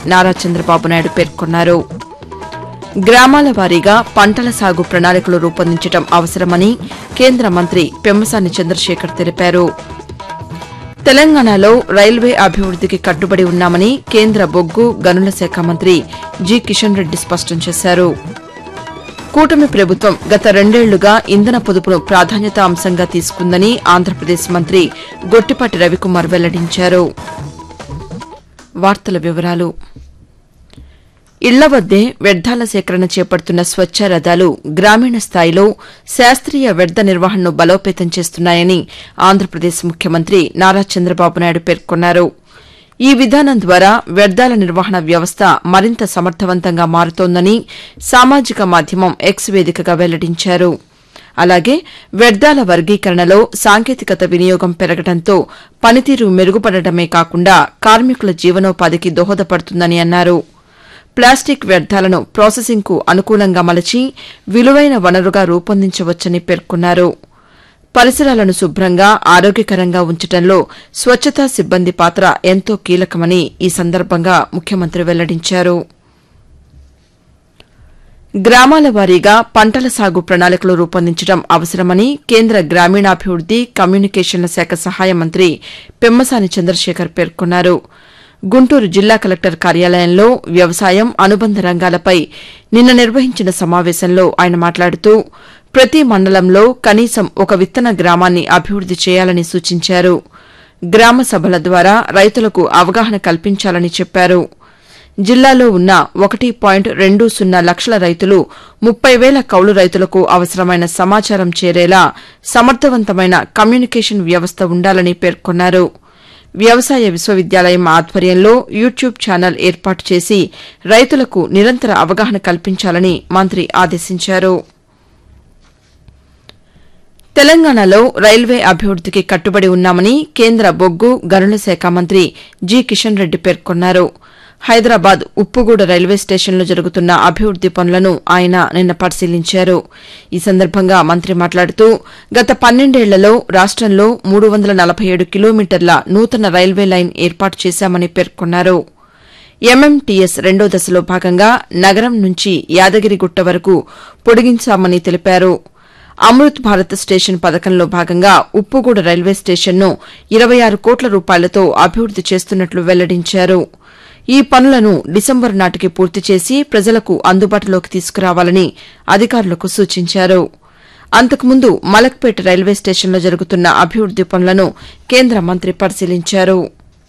నారా చంద్రబాబు నాయుడు పేర్కొన్నారు. గ్రామాల వారీగా పంటల సాగు ప్రణాళికలు రూపొందించడం అవసరమని కేంద్ర మంత్రి పెమ్మసాని చంద్రశేఖర్ తెలిపారు. తెలంగాణలో రైల్వే అభివృద్దికి కట్టుబడి ఉన్నామని కేంద్ర బొగ్గు గనుల శాఖ మంత్రి జి కిషన్ రెడ్డి స్పష్టం చేశారు. కూటమి ప్రభుత్వం గత 2 ఏళ్లుగా ఇంధన పొదుపును ప్రాధాన్యతా అంశంగా తీసుకుందని ఆంధ్రప్రదేశ్ మంత్రి గొట్టిపాటి రవికుమార్ వెల్లడించారు. వార్తల వివరాలు. ఇళ్ల వద్దే వ్యర్థాల సేకరణ చేపడుతున్న స్వచ్ఛ రథాలు గ్రామీణ స్థాయిలో శాస్త్రీయ వ్యర్థ నిర్వహణను బలోపేతం చేస్తున్నాయని ఆంధ్రప్రదేశ్ ముఖ్యమంత్రి నారా చంద్రబాబు నాయుడు పేర్కొన్నారు. ఈ విధానం ద్వారా వ్యర్థాల నిర్వహణ వ్యవస్థ మరింత సమర్థవంతంగా మారుతోందని సామాజిక మాధ్యమం ఎక్స్ వేదికగా వెల్లడించారు. అలాగే వ్యర్థాల వర్గీకరణలో సాంకేతికత వినియోగం పెరగడంతో పనితీరు మెరుగుపడటమే కాకుండా కార్మికుల జీవనోపాధికి దోహదపడుతుందని అన్నారు. ప్లాస్టిక్ వ్యర్థాలను ప్రాసెసింగ్కు అనుకూలంగా మలచి విలువైన వనరుగా రూపొందించవచ్చని పేర్కొన్నారు. పరిసరాలను శుభ్రంగా ఆరోగ్యకరంగా ఉంచడంలో స్వచ్ఛతా సిబ్బంది పాత్ర ఎంతో కీలకమని ఈ సందర్భంగా ముఖ్యమంత్రి వెల్లడించారు. గ్రామాల వారీగా పంటల సాగు ప్రణాళికలు రూపొందించడం అవసరమని కేంద్ర గ్రామీణాభివృద్ది కమ్యూనికేషన్ల శాఖ సహాయ మంత్రి పెమ్మసాని చంద్రశేఖర్ పేర్కొన్నారు. గుంటూరు జిల్లా కలెక్టర్ కార్యాలయంలో వ్యవసాయం అనుబంధ రంగాలపై నిన్న నిర్వహించిన సమావేశంలో ఆయన మాట్లాడుతూ ప్రతి మండలంలో కనీసం ఒక విత్తన గ్రామాన్ని అభివృద్ది చేయాలని సూచించారు. గ్రామ సభల ద్వారా రైతులకు అవగాహన కల్పించాలని చెప్పారు. జిల్లాలో ఉన్న 1.20 లక్షల రైతులు 30,000 కౌలు రైతులకు అవసరమైన సమాచారం చేరేలా సమర్థవంతమైన కమ్యూనికేషన్ వ్యవస్థ ఉండాలని పేర్కొన్నారు. వ్యవసాయ విశ్వవిద్యాలయం ఆధ్వర్యంలో యూట్యూబ్ ఛానల్ ఏర్పాటు చేసి రైతులకు నిరంతర అవగాహన కల్పించాలని మంత్రి ఆదేశించారు. తెలంగాణలో రైల్వే అభివృద్దికి కట్టుబడి ఉన్నామని కేంద్ర బొగ్గు గనుల శాఖ మంత్రి జి కిషన్ రెడ్డి పేర్కొన్నారు. హైదరాబాద్ ఉప్పుగూడ రైల్వే స్టేషన్లో జరుగుతున్న అభివృద్ది పనులను ఆయన నిన్న పరిశీలించారు. ఈ సందర్భంగా మంత్రి మాట్లాడుతూ గత 12 ఏళ్లలో రాష్టంలో 347 కిలోమీటర్ల నూతన రైల్వే లైన్ ఏర్పాటు చేశామని పేర్కొన్నారు. ఎంఎంటీఎస్ 2వ దశలో భాగంగా నగరం నుంచి యాదగిరిగుట్ట వరకు పొడిగించామని తెలిపారు. అమృత్ భారత్ స్టేషన్ పథకంలో భాగంగా ఉప్పుగూడ రైల్వే స్టేషన్ను 26 కోట్ల రూపాయలతో అభివృద్ది చేస్తున్నట్లు వెల్లడించారు. ఈ పనులను డిసెంబరు నాటికి పూర్తి చేసి ప్రజలకు అందుబాటులోకి తీసుకురావాలని అధికారులకు సూచించారు. అంతకుముందు మలక్పేట రైల్వే స్టేషన్లో జరుగుతున్న అభివృద్ది పనులను కేంద్ర మంత్రి పరిశీలించారు.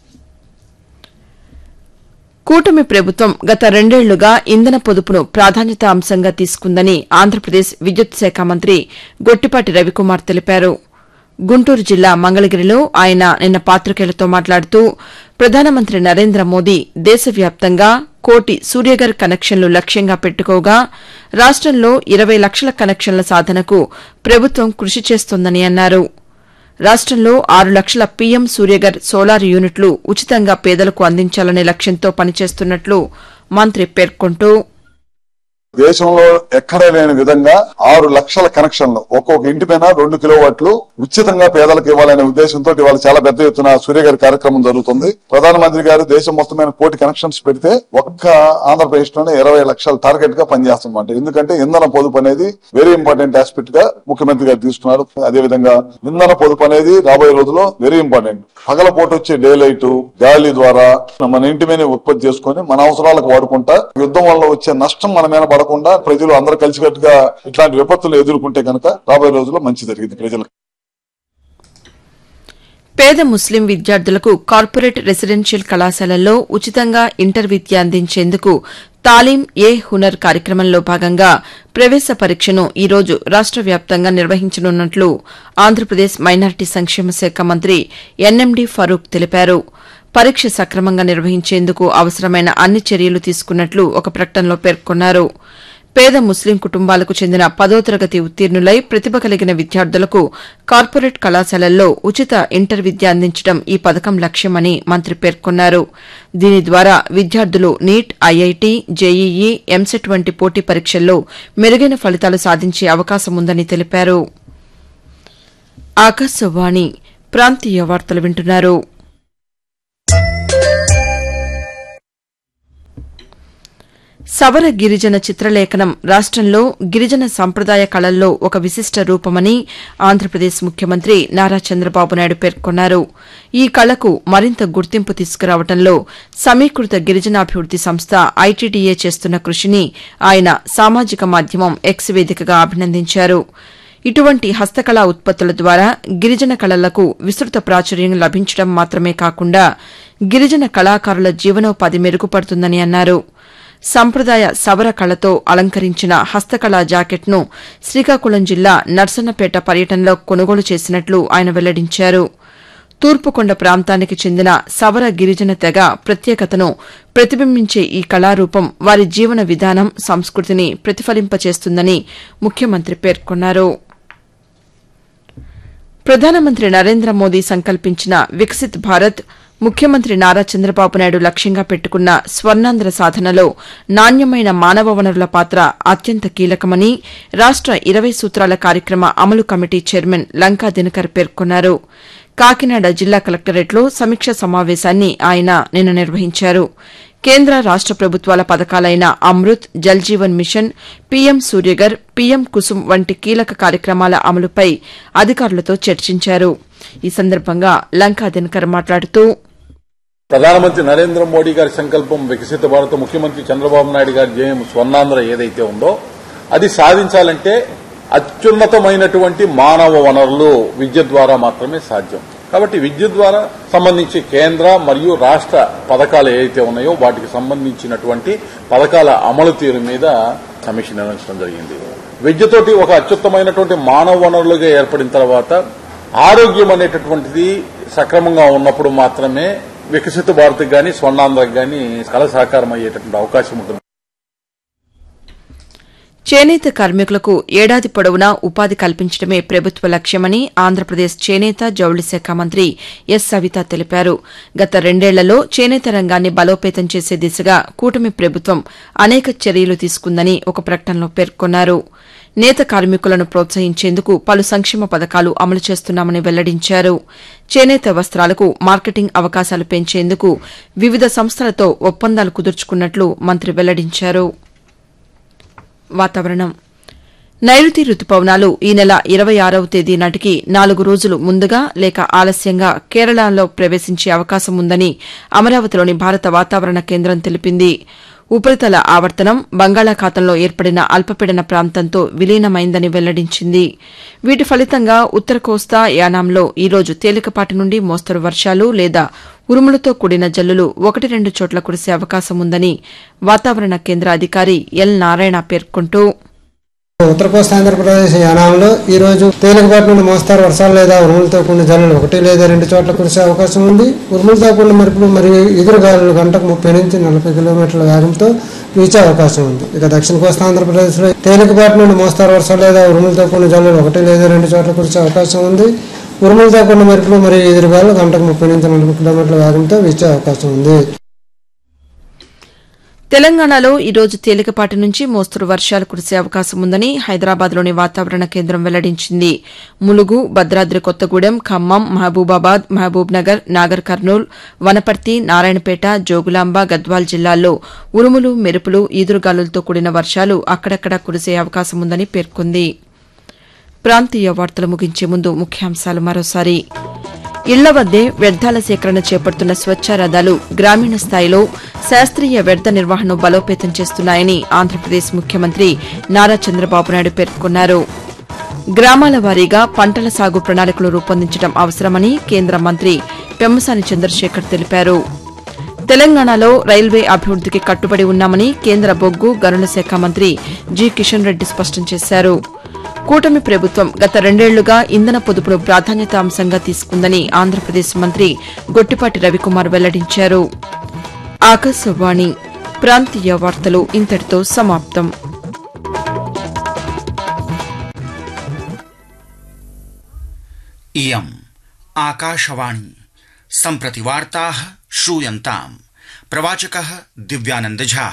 కూటమి ప్రభుత్వం గత 2 ఏళ్లుగా ఇంధన పొదుపును ప్రాధాన్యతా అంశంగా తీసుకుందని ఆంధ్రప్రదేశ్ విద్యుత్ శాఖ మంత్రి గొట్టిపాటి రవికుమార్ తెలిపారు. గుంటూరు జిల్లా మంగళగిరిలో ఆయన నిన్న పాతికేయులతో మాట్లాడుతూ ప్రధానమంత్రి నరేంద్ర మోదీ దేశవ్యాప్తంగా 1 కోటి సూర్యఘర్ కనెక్షన్లు లక్ష్యంగా పెట్టుకోగా రాష్టంలో 20 లక్షల కనెక్షన్ల సాధనకు ప్రభుత్వం కృషి చేస్తోందని అన్నారు. రాష్టంలో 6 లక్షల పీఎం సూర్యఘర్ సోలార్ యూనిట్లు ఉచితంగా పేదలకు అందించాలనే లక్ష్యంతో పనిచేస్తున్నట్లు మంత్రి పేర్కొంటూ దేశంలో ఎక్కడ లేని విధంగా 6 లక్షల కనెక్షన్లు ఒక్కొక్క ఇంటి పైన 2 కిలోవాట్లు ఉచితంగా పేదలకు ఇవ్వాలనే ఉద్దేశంతో ఇవాళ చాలా పెద్ద ఎత్తున సూర్యగారి కార్యక్రమం జరుగుతుంది. ప్రధానమంత్రి గారు దేశం మొత్తమైన 1 కోటి కనెక్షన్స్ పెడితే ఒక్క ఆంధ్రప్రదేశ్ లోనే 20 లక్షల టార్గెట్ గా పనిచేస్తుందంట. ఎందుకంటే ఇంధన పొదుపు అనేది వెరీ ఇంపార్టెంట్ ఆస్పెక్ట్ గా ముఖ్యమంత్రి గారు తీసుకున్నారు. అదేవిధంగా ఇంధన పొదుపు అనేది రాబోయే రోజుల్లో వెరీ ఇంపార్టెంట్. పగలపూట వచ్చే డే లైట్ గాలి ద్వారా మన ఇంటి మీద ఉత్పత్తి చేసుకుని మన అవసరాలకు వాడుకుంటా యుద్ధం వల్ల వచ్చే నష్టం మన మీద పడకుండా ప్రజలు అందరూ కలిసికట్టుగా ఇట్లాంటి విపత్తులు ఎదుర్కొంటే కనుక రాబోయే రోజుల్లో మంచి జరిగింది ప్రజలకు. పేద ముస్లిం విద్యార్థులకు కార్పొరేట్ రెసిడెన్షియల్ కళాశాలల్లో ఉచితంగా ఇంటర్ విద్య అందించేందుకు తాలీం ఏ హునర్ కార్యక్రమంలో భాగంగా ప్రవేశ పరీక్షను ఈ రోజు రాష్ట వ్యాప్తంగా నిర్వహించనున్నట్లు ఆంధ్రప్రదేశ్ మైనారిటీ సంక్షేమ శాఖ మంత్రి ఎన్ఎండి ఫరూక్ తెలిపారు. పరీక్ష సక్రమంగా నిర్వహించేందుకు అవసరమైన అన్ని చర్యలు తీసుకున్నట్లు ఒక ప్రకటనలో పేర్కొన్నారు. పేద ముస్లిం కుటుంబాలకు చెందిన 10వ తరగతి ఉత్తీర్ణులై ప్రతిభ కలిగిన విద్యార్థులకు కార్పొరేట్ కళాశాలల్లో ఉచిత ఇంటర్ విద్య అందించడం ఈ పథకం లక్ష్యమని మంత్రి పేర్కొన్నారు. దీని ద్వారా విద్యార్థులు నీట్, ఐఐటీ, జేఈఈ, ఎంసెట్ వంటి పోటీ పరీక్షల్లో మెరుగైన ఫలితాలు సాధించే అవకాశం ఉందని తెలిపారు. ఆకాశవాణి ప్రాంతీయ వార్తలు వింటున్నారు. సవర గిరిజన చిత్రలేఖనం రాష్టంలో గిరిజన సంప్రదాయ కళల్లో ఒక విశిష్ట రూపమని ఆంధ్రప్రదేశ్ ముఖ్యమంత్రి నారా చంద్రబాబు నాయుడు పేర్కొన్నారు. ఈ కళకు మరింత గుర్తింపు తీసుకురావడంలో సమీకృత గిరిజనాభివృద్ది సంస్థ ఐటీడీఏ చేస్తున్న కృషిని ఆయన సామాజిక మాధ్యమం ఎక్స్ వేదికగా అభినందించారు. ఇటువంటి హస్తకళా ఉత్పత్తుల ద్వారా గిరిజన కళలకు విస్తృత ప్రాచుర్యం లభించడం మాత్రమే కాకుండా గిరిజన కళాకారుల జీవనోపాధి మెరుగుపడుతుందని అన్నారు. సంప్రదాయ సవర కళతో అలంకరించిన హస్తకళా జాకెట్ను శ్రీకాకుళం జిల్లా నర్సన్నపేట పర్యటనలో కొనుగోలు చేసినట్లు ఆయన వెల్లడించారు. తూర్పుకొండ ప్రాంతానికి చెందిన సవర గిరిజన తెగ ప్రత్యేకతను ప్రతిబింబించే ఈ కళారూపం వారి జీవన విధానం, సంస్కృతిని ప్రతిఫలింపచేస్తుందని ముఖ్యమంత్రి పేర్కొన్నారు. ప్రధానమంత్రి నరేంద్ర మోదీ సంకల్పించిన వికసిత్ భారత్, ముఖ్యమంత్రి నారా చంద్రబాబు నాయుడు లక్ష్యంగా పెట్టుకున్న స్వర్ణాంధ్ర సాధనలో నాణ్యమైన మానవ వనరుల పాత్ర అత్యంత కీలకమని రాష్ట 20 సూత్రాల కార్యక్రమ అమలు కమిటీ చైర్మన్ లంకా దినకర్ పేర్కొన్నారు. కాకినాడ జిల్లా కలెక్టరేట్లో సమీక్ష సమావేశాన్ని ఆయన నిన్న నిర్వహించారు. కేంద్ర రాష్ట ప్రభుత్వాల పథకాలైన Amrit, Jal Jeevan machine, PM Surya Ghar, PM Kusum వంటి కీలక కార్యక్రమాల అమలుపై అధికారులతో చర్చించారు. ఈ సందర్భంగా లంకా దినకర్ మాట్లాడుతూ ప్రధానమంత్రి నరేంద్ర మోడీ గారి సంకల్పం వికసిత భారత్, ముఖ్యమంత్రి చంద్రబాబు నాయుడు గారి జయం స్వర్ణాంధ్ర ఏదైతే ఉందో అది సాధించాలంటే అత్యున్నతమైనటువంటి మానవ వనరులు విద్య ద్వారా మాత్రమే సాధ్యం. కాబట్టి విద్య ద్వారా సంబంధించి కేంద్ర మరియు రాష్ట పథకాలు ఏవైతే ఉన్నాయో వాటికి సంబంధించినటువంటి పథకాల అమలు తీరు మీద సమీక్ష నిర్వహించడం జరిగింది. విద్యతోటి ఒక అత్యుత్తమైనటువంటి మానవ వనరులుగా ఏర్పడిన తర్వాత ఆరోగ్యం అనేటటువంటిది సక్రమంగా ఉన్నప్పుడు మాత్రమే వికసిత భారత్కి గాని స్వర్ణాంధ్రకు గాని కళ సాకారం అయ్యేటటువంటి అవకాశం ఉంటుంది. చేనేత కార్మికులకు ఏడాది పొడవునా ఉపాధి కల్పించడమే ప్రభుత్వ లక్ష్యమని ఆంధ్రప్రదేశ్ చేనేత జౌళి శాఖ మంత్రి ఎస్ సవిత తెలిపారు. గత 2 ఏళ్లలో చేనేత రంగాన్ని బలోపేతం చేసే దిశగా కూటమి ప్రభుత్వం అనేక చర్యలు తీసుకుందని ఒక ప్రకటనలో పేర్కొన్నారు. నేత కార్మికులను ప్రోత్సహించేందుకు పలు సంక్షేమ పథకాలు అమలు చేస్తున్నామని వెల్లడించారు. చేనేత వస్త్రాలకు మార్కెటింగ్ అవకాశాలు పెంచేందుకు వివిధ సంస్థలతో ఒప్పందాలు కుదుర్చుకున్నట్లు మంత్రి వెల్లడించారు. వాతావరణం. నైరుతి రుతుపవనాలు ఈ నెల 26వ తేదీ నాటికి 4 రోజులు ముందుగా లేక ఆలస్యంగా కేరళలో ప్రవేశించే అవకాశం ఉందని అమరావతిలోని భారత వాతావరణ కేంద్రం తెలిపింది. ఉపరితల ఆవర్తనం బంగాళాఖాతంలో ఏర్పడిన అల్పపీడన ప్రాంతంతో విలీనమైందని వెల్లడించింది. వీటి ఫలితంగా ఉత్తర కోస్తా, యానాంలో ఈ రోజు తేలికపాటి నుండి మోస్తరు వర్షాలు లేదా ఉరుములతో కూడిన జల్లులు 1-2 చోట్ల కురిసే అవకాశం ఉందని వాతావరణ కేంద్ర అధికారి ఎల్ నారాయణ పేర్కొంటూ ఉత్తర కోస్తా ఆంధ్రప్రదేశ్ యానాంలో ఈ రోజు తేలికపాటి నుండి మోస్తారు వర్షాలు లేదా ఉరుములతో కూడిన జల్లులు 1 లేదా 2 చోట్ల కురిసే అవకాశం ఉంది. ఉరుములతో కూడిన మెరుపులు మరియు ఎదురుగాలులు గంటకు 30 నుంచి 40 కిలోమీటర్ల వేగంతో వీచే అవకాశం ఉంది. ఇక దక్షిణ కోస్తా ఆంధ్రప్రదేశ్లో తేలికపాటి నుండి మోస్తారు వర్షాలు లేదా ఉరుములతో కూడిన జల్లులు 1 లేదా 2 చోట్ల కురిసే అవకాశం ఉంది. ఉరుములతో కూడిన మెరుపులు మరియు ఎదురుగాలు గంటకు 30 నుంచి 40 కిలోమీటర్ల వేగంతో వీచే అవకాశం ఉంది. తెలంగాణలో ఈ రోజు తేలికపాటి నుంచి మోస్తరు వర్షాలు కురిసే అవకాశం ఉందని హైదరాబాద్లోని వాతావరణ కేంద్రం వెల్లడించింది. ములుగు, భద్రాద్రి కొత్తగూడెం, ఖమ్మం, మహబూబాబాద్, మహబూబ్ నగర్, నాగర్ కర్నూల్, వనపర్తి, నారాయణపేట, జోగులాంబ, గద్వాల్ జిల్లాల్లో ఉరుములు, మెరుపులు, ఈదురుగాలులతో కూడిన వర్షాలు అక్కడక్కడా కురిసే అవకాశం ఉందని పేర్కొంది. ప్రాంతీయ వార్తలు ముగించే ముందు ముఖ్యాంశాలు మరోసారి. ఇళ్ల వద్దే వ్యర్థాల సేకరణ చేపడుతున్న స్వచ్ఛ రథాలు గ్రామీణ స్థాయిలో శాస్త్రీయ వ్యర్థ నిర్వహణను బలోపేతం చేస్తున్నాయని ఆంధ్రప్రదేశ్ ముఖ్యమంత్రి నారా చంద్రబాబు నాయుడు పేర్కొన్నారు. గ్రామాల వారీగా పంటల సాగు ప్రణాళికలు రూపొందించడం అవసరమని కేంద్ర మంత్రి పెమ్మసాని చంద్రశేఖర్ తెలిపారు. తెలంగాణలో రైల్వే అభివృద్దికి కట్టుబడి ఉన్నామని కేంద్ర బొగ్గు, గనుల శాఖ మంత్రి జి కిషన్ రెడ్డి స్పష్టం చేశారు. కూటమి ప్రభుత్వం గత 2 ఏళ్లుగా ఇంధన పొదుపును ప్రాధాన్యతా అంశంగా తీసుకుందని ఆంధ్రప్రదేశ్ మంత్రి గొట్టిపాటి రవికుమార్ వెల్లడించారు. ఆకాశవాణి ప్రాంతీయ వార్తలు ఇంతటితో సమాప్తం. इयम् आकाशवाणी सम्प्रति वार्ताः श्रूयन्ताम्. प्रवाचकः दिव्यानंद झा.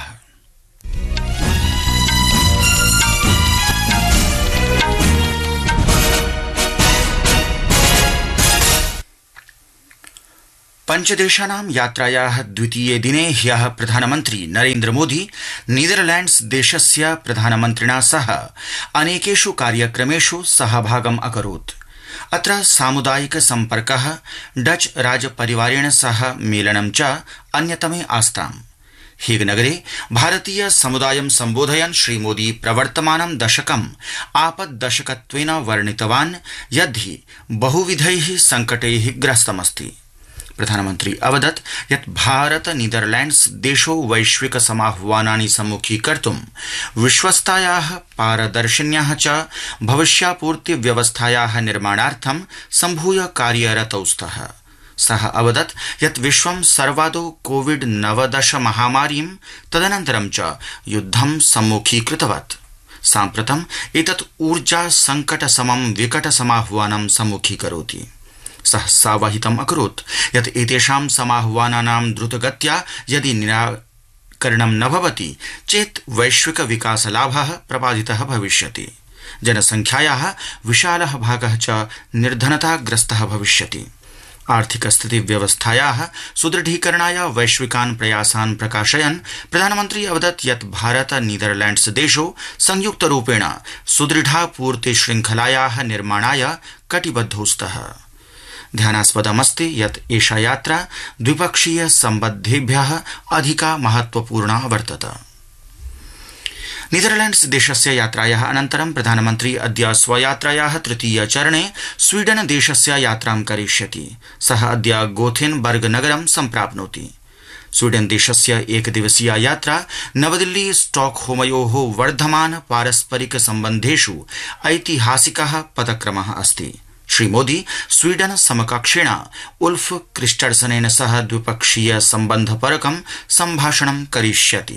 पंचदेशानां यात्रायाः द्वितीये दिने ह्यः प्रधानमन्त्री नरेन्द्रमोदी नीदरलैण्ड्स देशस्य प्रधानमन्त्रिणा सह अनेकेषु कार्यक्रमेषु सहभागम् अकरोत्। अत्र सामुदायिक सम्पर्कः, डच राजपरिवारेण सह मेलनं च अन्यतमे आस्ताम्। हेगनगरे भारतीय समुदायं सम्बोधयन् श्रीमोदी प्रवर्तमानं दशकम् आपद्दशकत्वेन वर्णितवान् यद्धि बहुविधैः सङ्कटैः ग्रस्तमस्ति। प्रधानमन्त्री अवदत् यत् भारत नीदरलैण्ड्स देशौ वैश्विक समाह्वानानि सम्मुखीकर्तुं विश्वस्तायाः पारदर्शिन्याः च भविष्यापूर्ति व्यवस्थायाः निर्माणार्थं सम्भूय कार्यरतौ स्तः। सः अवदत् यत् विश्वं सर्वादौ कोविड-19 महामारीं तदनन्तरं च युद्धं सम्मुखीकृतवत्। साम्प्रतम् एतत् ऊर्जा संकट समं विकट समाह्वानं सम्मुखीकरोति। सः सावहितम् अकरोत् यत् एतेषां समाह्वानानां द्रुतगत्या यदि निराकरणं न भवति चेत् वैश्विक विकासलाभः प्रबाधितः भविष्यति। जनसंख्यायाः विशालः भागः च निर्धनताग्रस्तः भविष्यति। आर्थिक स्थिति व्यवस्थायाः सुदृढीकरणाय वैश्विकान् प्रयासान् प्रकाशयन् प्रधानमन्त्री अवदत् यत् भारत नीदरलैण्ड्स देशौ संयुक्तरूपेण सुदृढापूर्ति श्रृंखलायाः निर्माणाय कटिबद्धौ स्तः। ध्यानास्पदमस्ति यत् एषा यात्रा द्विपक्षीय सम्बद्धेभ्यः अधिका महत्वपूर्णा वर्तते। नीदरलैण्ड्स देशस्य यात्रायाः अनन्तरं प्रधानमन्त्री अद्य स्वयात्रायाः तृतीय चरणे स्वीडन देशस्य यात्रां करिष्यति। सः अद्य गोथेनबर्ग नगरं सम्प्राप्नोति। स्वीडन देशस्य एकदिवसीया यात्रा नवदिल्ली स्टॉकहोमयोः वर्धमान पारस्परिक सम्बन्धेषु ऐतिहासिकः पदक्रमः अस्ति। श्रीमोदी स्वीडन समकक्षेण उल्फ क्रिस्टर्सनेन सह द्विपक्षीय सम्बन्धपरकं सम्भाषणं करिष्यति।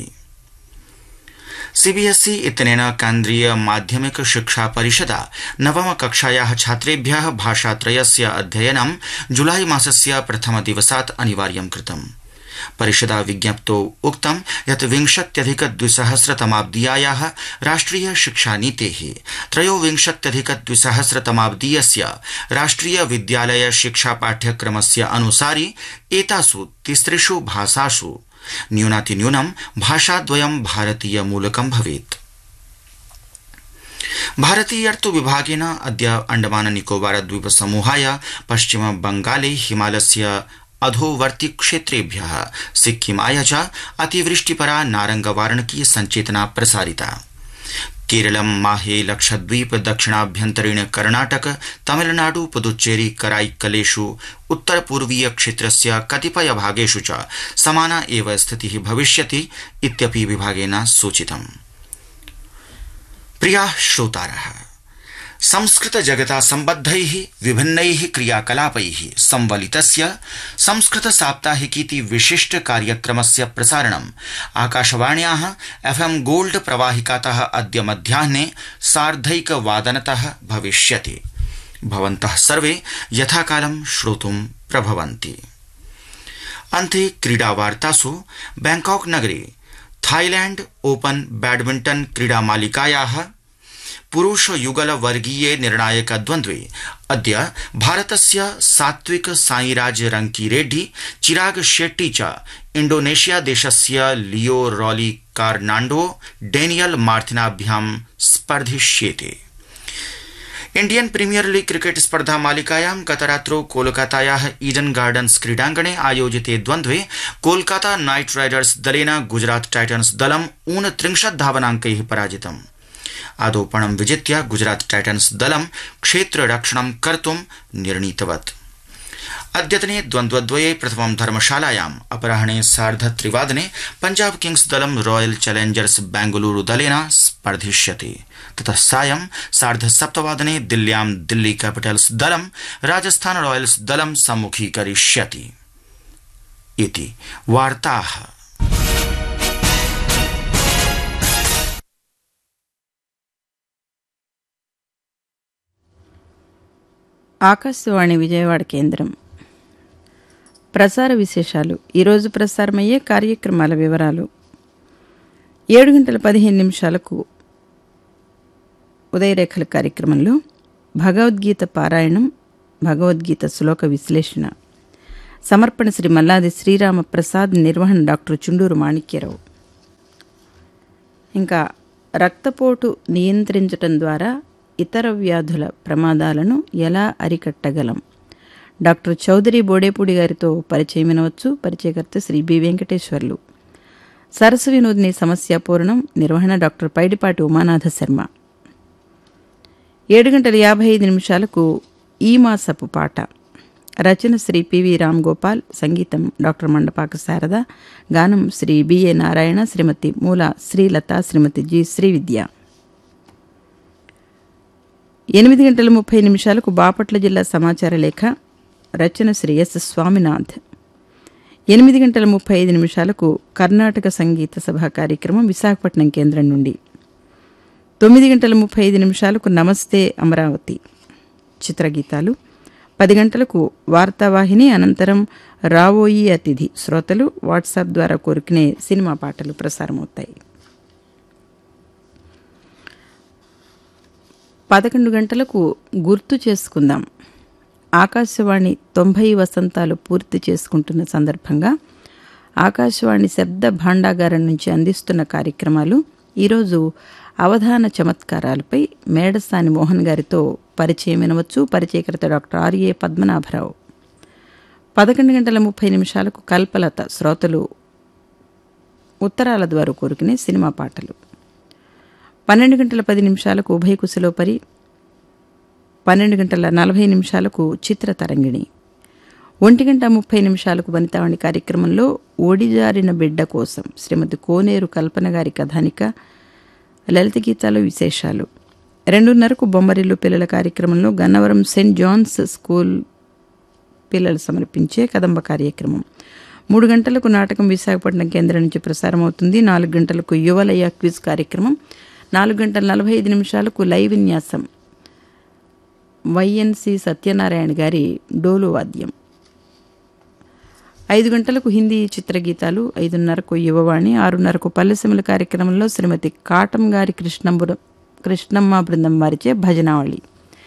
सीबीएसई इत्यनेन केन्द्रीय माध्यमिक शिक्षा परिषदा नवम कक्षायाः छात्रेभ्यः भाषात्रयस्य अध्ययनं जुलाई मासस्य प्रथम दिवसात् अनिवार्यं कृतम्। परिषदा विज्ञप्तौ उक्तं यत् 20-2000 राष्ट्रिय शिक्षानीतेः 23-2000 राष्ट्रिय विद्यालय शिक्षा पाठ्यक्रमस्य अनुसारि एतासु तिसृषु भाषासु न्यूनातिन्यूनं भाषाद्वयं भारतीय मूलकं भवेत्। भारतीयर्तु विभागेन अद्य अंडमान निकोबार द्वीप समूहाय पश्चिम बंगाले हिमालयस्य अधोवर्ती क्षेत्रेभ्यः सिक्किमाय च अतिवृष्टिपरा नारंगवारणकीय संचेतना प्रसारिता। केरलं, माहे, लक्षद्वीप, दक्षिणाभ्यन्तरीण कर्णाटक, तमिलनाडु, पुदुच्चेरी, कराईकलेषु उत्तरपूर्वीय क्षेत्रस्य कतिपय भागेषु च समाना एव स्थितिः भविष्यति इत्यपि विभागेन सूचितम्। प्रियाः श्रोतारः, संस्कृत जगता सम्बद्धैः विभिन्नैः क्रियाकलापैः संवलितस्य संस्कृत साप्ताहिकीति विशिष्ट कार्यक्रमस्य प्रसारणम् आकाशवाण्याः FM गोल्ड प्रवाहिकातः अद्य मध्याह्ने 1:30 भविष्यति। भवन्तः सर्वे यथाकालं श्रोतुं प्रभवन्ति। अन्ते क्रीडावार्तासु बैंकॉक नगरे थाईलैंड ओपन बैडमिंटन क्रीडामालिकायाः पुरुष युगल वर्गीये निर्णायक द्वन्द्वे अद्य भारतस्य सात्विक साईराज रंकीरेड्डी चिराग शेट्टी च इंडोनेशिया देशस्य लियो really कार्नांडो Daniel मार्थिनाभ्यां स्पर्धिष्येते। Indian premiere league cricket स्पर्धा मालिकायां गतरात्रौ कोलकातायाः ईडन गार्डन्स क्रीडाङ्गणे आयोजिते द्वन्द्वे कोलकाता नाइट राइडर्स दलेन गुजरात टाइटन्स दलं 29 धावनाङ्कैः पराजितम्। आदौपणं विजित्य गुजरात टाइटन्स दलं क्षेत्ररक्षणं कर्तुं निर्णीतवत्। अद्यतने द्वन्द्वद्वये प्रथमं धर्मशालायाम् अपराह्ने 3:30 पंजाब किंग्स दलं रॉयल चैलेंजर्स बेंगलुरु दलेन स्पर्धिष्यति। ततः सायं 7:30 दिल्ल्यां दिल्ली कैपिटल्स दलं राजस्थान रॉयल्स दलं सम्मुखीकरिष्यति। इति वार्ताः। ఆకాశవాణి విజయవాడ కేంద్రం ప్రసార విశేషాలు. ఈరోజు ప్రసారమయ్యే కార్యక్రమాల వివరాలు. 7:15 ఉదయరేఖల కార్యక్రమంలో భగవద్గీత పారాయణం, భగవద్గీత శ్లోక విశ్లేషణ, సమర్పణ శ్రీ మల్లాది శ్రీరామ ప్రసాద్, నిర్వహణ డాక్టర్ చుండూరు మాణిక్యరావు. ఇంకా రక్తపోటు నియంత్రించటం ద్వారా ఇతర వ్యాధుల ప్రమాదాలను ఎలా అరికట్టగలం, డాక్టర్ చౌదరి బోడేపూడి గారితో పరిచయం వినవచ్చు. పరిచయకర్త శ్రీ బి వెంకటేశ్వర్లు. సరస్సు వినోదిని సమస్య పూర్ణం, నిర్వహణ డాక్టర్ పైడిపాటి ఉమానాథ శర్మ. 7:55 ఈ మాసపు పాట, రచన శ్రీ పివి రామ్ గోపాల్, సంగీతం డాక్టర్ మండపాక శారద, గానం శ్రీ బిఏ నారాయణ, శ్రీమతి మూల శ్రీలత, శ్రీమతి జి శ్రీవిద్య. 8:30 బాపట్ల జిల్లా సమాచార లేఖ, రచన శ్రీ ఎస్ స్వామినాథ్. 8:35 కర్ణాటక సంగీత సభ కార్యక్రమం విశాఖపట్నం కేంద్రం నుండి. 9:35 నమస్తే అమరావతి చిత్రగీతాలు. 10 గంటలకు వార్తావాహిని, అనంతరం రావోయి అతిథి. శ్రోతలు వాట్సాప్ ద్వారా కోరుకునే సినిమా పాటలు ప్రసారమవుతాయి. 11 గంటలకు గుర్తు చేసుకుందాం. ఆకాశవాణి 90 వసంతాలు పూర్తి చేసుకుంటున్న సందర్భంగా ఆకాశవాణి శబ్ద భాండాగారం నుంచి అందిస్తున్న కార్యక్రమాలు. ఈరోజు అవధాన చమత్కారాలపై మేడసాని మోహన్ గారితో పరిచయం వినవచ్చు. పరిచయకర్త డాక్టర్ ఆర్ఏ పద్మనాభరావు. 11:30 కల్పలత. శ్రోతలు ఉత్తరాల ద్వారా కోరుకునే సినిమా పాటలు. 12:10 ఉభయ కుశలోపరి. 12:40 చిత్రతరంగిణి. 1:30 వనితావాణి కార్యక్రమంలో ఒడిజారిన బిడ్డ కోసం శ్రీమతి కోనేరు కల్పన గారి కథానిక, లలిత గీతాలు, విశేషాలు. 2:30 బొమ్మరిల్లు పిల్లల కార్యక్రమంలో గన్నవరం సెయింట్ జాన్స్ స్కూల్ పిల్లలు సమర్పించే కదంబ కార్యక్రమం. 3 గంటలకు నాటకం విశాఖపట్నం కేంద్రం నుంచి ప్రసారమవుతుంది. 4 గంటలకు యువలయ క్విజ్ కార్యక్రమం. 4:45 లైవ్ విన్యాసం, వైఎన్సి సత్యనారాయణ గారి డోలు వాద్యం. 5 గంటలకు హిందీ చిత్రగీతాలు. 5:30 యువవాణి. 6:30 పల్లెసీమల కార్యక్రమంలో శ్రీమతి కాటం గారి కృష్ణమ్మ బృందం వారిచే భజనావళి.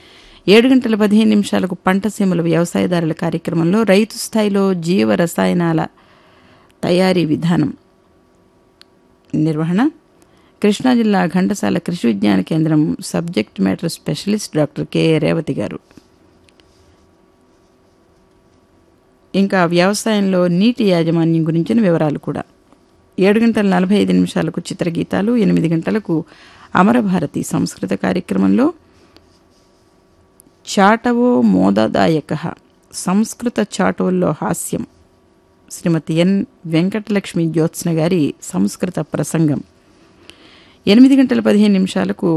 7:15 పంటసీమల వ్యవసాయదారుల కార్యక్రమంలో రైతు స్థాయిలో జీవ రసాయనాల తయారీ విధానం. నిర్వహణ కృష్ణా జిల్లా ఘంటసాల కృషి విజ్ఞాన కేంద్రం subject matter specialist doctor K Revathi గారు. ఇంకా వ్యవసాయంలో నీటి యాజమాన్యం గురించిన వివరాలు కూడా. 7:45 చిత్రగీతాలు. 8 గంటలకు అమరభారతి సంస్కృత కార్యక్రమంలో చాటవో మోదదాయక, సంస్కృత చాటువుల్లో హాస్యం, శ్రీమతి ఎన్ వెంకటలక్ష్మి జ్యోత్స్న గారి సంస్కృత ప్రసంగం. 8:15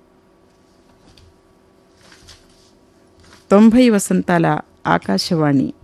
90 వసంతాల ఆకాశవాణి